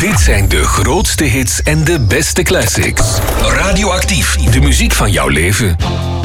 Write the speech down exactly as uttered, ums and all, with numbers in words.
Dit zijn de grootste hits en de beste classics. Radioactief, de muziek van jouw leven.